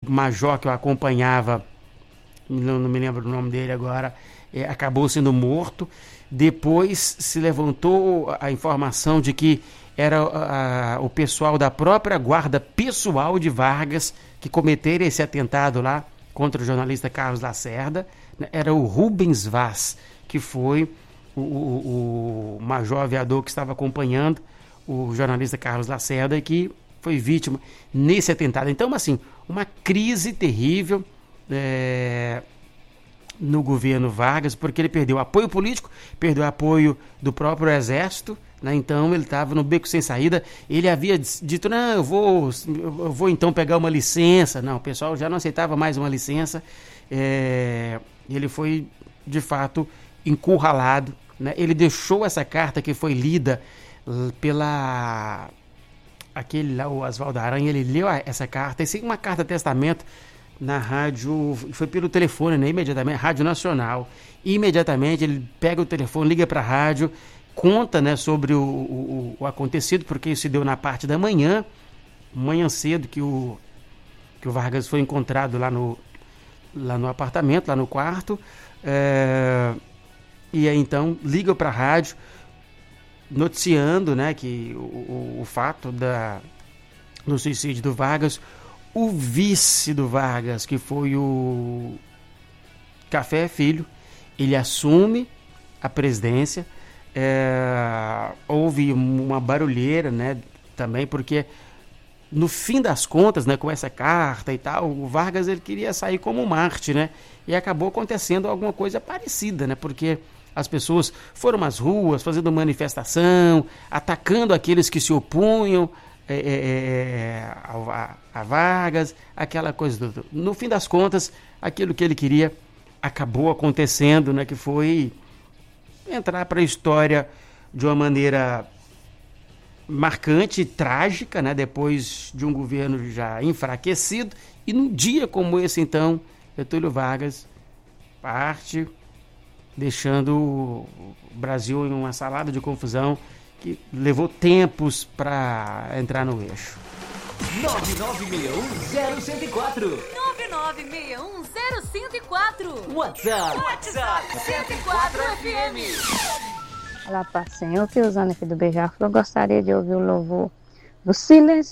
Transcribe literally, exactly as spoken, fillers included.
major que o acompanhava, não, não me lembro o nome dele agora, é, acabou sendo morto. Depois se levantou a informação de que era a, o pessoal da própria guarda pessoal de Vargas que cometeram esse atentado lá contra o jornalista Carlos Lacerda. Era o Rubens Vaz, que foi o, o, o major aviador que estava acompanhando o jornalista Carlos Lacerda e que foi vítima nesse atentado. Então, assim, uma crise terrível é, no governo Vargas, porque ele perdeu apoio político, perdeu apoio do próprio Exército, né? Então ele estava no beco sem saída. Ele havia dito, não, eu vou, eu vou então pegar uma licença. Não, o pessoal já não aceitava mais uma licença. É, ele foi, de fato, encurralado, né? Ele deixou essa carta que foi lida pela... aquele lá, o Oswaldo Aranha, ele leu essa carta, essa é uma carta testamento na rádio, foi pelo telefone, né, imediatamente, Rádio Nacional. Imediatamente ele pega o telefone, liga para a rádio, conta, né, sobre o, o, o acontecido, porque isso se deu na parte da manhã, manhã cedo, que o, que o Vargas foi encontrado lá no, lá no apartamento, lá no quarto, é, e aí então liga para a rádio, noticiando, né, que o, o, o fato da, do suicídio do Vargas. O vice do Vargas, que foi o Café Filho, ele assume a presidência. É, houve uma barulheira, né, também, porque no fim das contas, né, com essa carta e tal, o Vargas ele queria sair como Marte, né, e acabou acontecendo alguma coisa parecida, né, porque as pessoas foram às ruas fazendo manifestação, atacando aqueles que se opunham é, é, a, a Vargas, aquela coisa. Do, no fim das contas, aquilo que ele queria acabou acontecendo, né, que foi entrar para a história de uma maneira marcante e trágica, né, depois de um governo já enfraquecido. E num dia como esse, então, Getúlio Vargas parte, deixando o Brasil em uma salada de confusão que levou tempos para entrar no eixo. nove nove seis um zero zero quatro nove nove seis um zero cinco quatro WhatsApp WhatsApp cento e quatro F M. Olá, Pai Senhor, que usando aqui do Beija-Flor, eu gostaria de ouvir o louvor do Silêncio